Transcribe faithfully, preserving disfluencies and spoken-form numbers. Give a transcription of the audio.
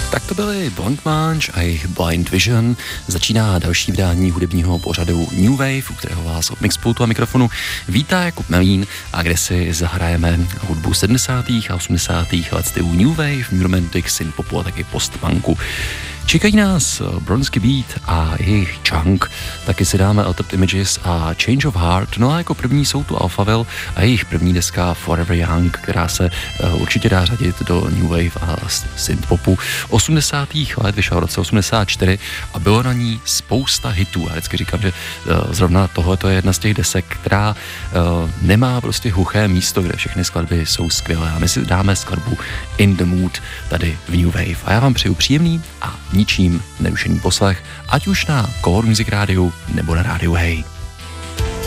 Tak to byly Blank Munch a jejich Blind Vision. Začíná další vydání hudebního pořadu New Wave, u kterého vás od mixpultu a mikrofonu vítá Jakub Melín a kde si zahrajeme hudbu sedmdesátých a osmdesátých let stylu New Wave, New Romantic, synthpopu a taky postpunku. Čekají nás Bronski Beat a jejich Chunk, taky si dáme Altered Images a Change of Heart, no a jako první jsou tu Alphaville a jejich první deska Forever Young, která se uh, určitě dá řadit do New Wave a synthpopu osmdesátých let, vyšla v roce osmdesát čtyři a bylo na ní spousta hitů. Já vždycky říkám, že uh, zrovna tohle je jedna z těch desek, která uh, nemá prostě hluché místo, kde všechny skladby jsou skvělé a my si dáme skladbu In the Mood tady v New Wave a já vám přeju příjemný a ničím nerušený poslech, ať už na Color Music rádiu nebo na rádiu Hey.